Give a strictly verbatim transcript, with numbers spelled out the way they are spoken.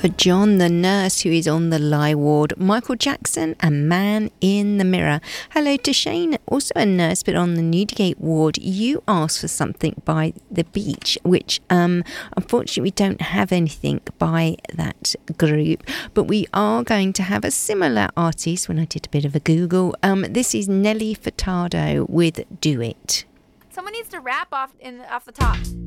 for John, the nurse who is on the lie ward, Michael Jackson, a Man in the Mirror. Hello to Shane, also a nurse but on the Newdigate ward. You asked for something by The Beach, which um, unfortunately we don't have anything by that group, but we are going to have a similar artist when I did a bit of a Google. Um, this is Nelly Furtado with Do It. Someone needs to rap off in off the top.